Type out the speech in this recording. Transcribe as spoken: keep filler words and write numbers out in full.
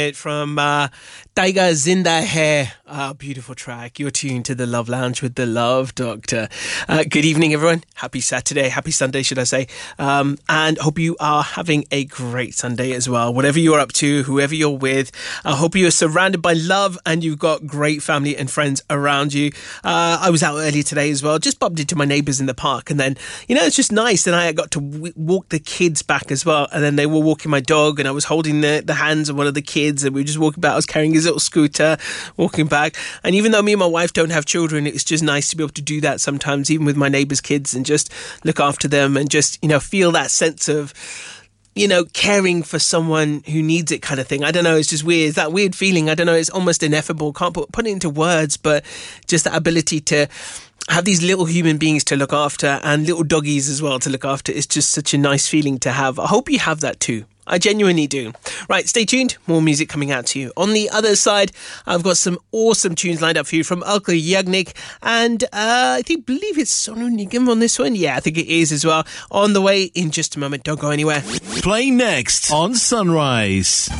It from uh, Taiga Zinda Hai. Ah, beautiful track. You're tuned to the Love Lounge with the Love Doctor. Uh, good evening, everyone. Happy Saturday. Happy Sunday, should I say. Um, and hope you are having a great Sunday as well. Whatever you're up to, whoever you're with, I hope you are surrounded by love and you've got great family and friends around you. Uh, I was out earlier today as well. Just bumped into my neighbours in the park. And then, you know, it's just nice. And I got to w- walk the kids back as well. And then they were walking my dog and I was holding the, the hands of one of the kids. And we were just walking about. I was carrying his little scooter, walking back. And even though me and my wife don't have children, it's just nice to be able to do that sometimes, even with my neighbours' kids, and just look after them and just, you know, feel that sense of, you know, caring for someone who needs it kind of thing. I don't know. It's just weird. It's that weird feeling. I don't know. It's almost ineffable. Can't put, put it into words, but just that ability to have these little human beings to look after and little doggies as well to look after. It's just such a nice feeling to have. I hope you have that too. I genuinely do. Right, stay tuned. More music coming out to you. On the other side, I've got some awesome tunes lined up for you from Alka Yagnik and uh, I think believe it's Sonu Nigam on this one. Yeah, I think it is as well. On the way in just a moment. Don't go anywhere. Play next on Sunrise.